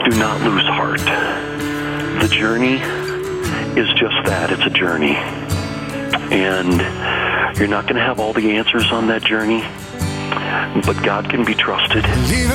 do not lose heart. The journey is just that. It's a journey. And you're not going to have all the answers on that journey, but God can be trusted.